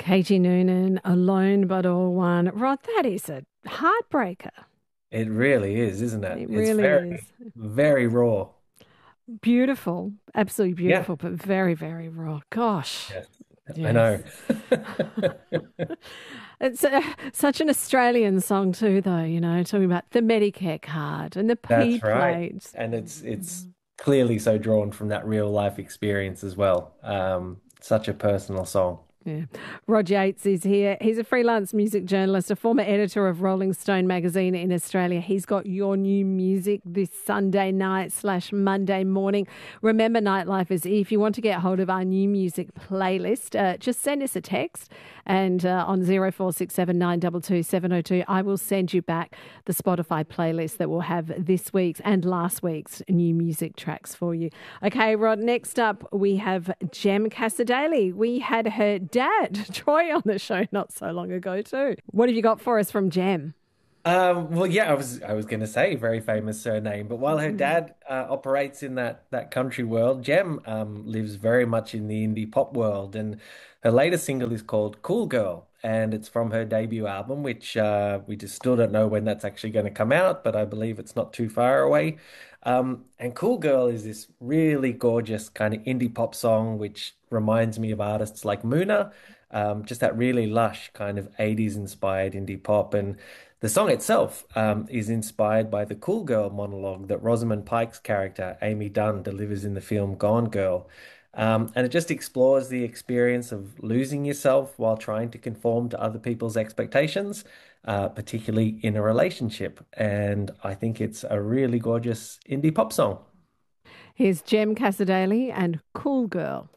Katie Noonan, Alone but All One. Rod, that is a heartbreaker. It really is, isn't it? It It's really is. very raw. Beautiful, absolutely Yeah. beautiful, but very, very raw. Gosh, Yes, I know. yes. It's such an Australian song too, though, talking about the Medicare card and the P That's right. plates. And it's clearly so drawn from that real life experience as well. Such a personal song. Yeah. Rod Yates is here. He's a freelance music journalist, a former editor of Rolling Stone magazine in Australia. He's got your new music this Sunday night/Monday morning. Remember, Nightlife is if you want to get hold of our new music playlist, just send us a text and on 0467922702, I will send you back the Spotify playlist that will have this week's and last week's new music tracks for you. Okay, Rod, next up we have Jem Casadale. We had her dad, Troy, on the show not so long ago too. What have you got for us from Jem? Well, yeah, I was going to say very famous surname, but while her dad operates in that country world, Jem lives very much in the indie pop world, and her latest single is called "Cool Girl," and it's from her debut album, which we just still don't know when that's actually going to come out, but I believe it's not too far away. And "Cool Girl" is this really gorgeous kind of indie pop song, which reminds me of artists like Muna, just that really lush kind of 80s inspired indie pop. And the song itself is inspired by the Cool Girl monologue that Rosamund Pike's character, Amy Dunn, delivers in the film Gone Girl. And it just explores the experience of losing yourself while trying to conform to other people's expectations, particularly in a relationship. And I think it's a really gorgeous indie pop song. Here's Jem Casadale and Cool Girl.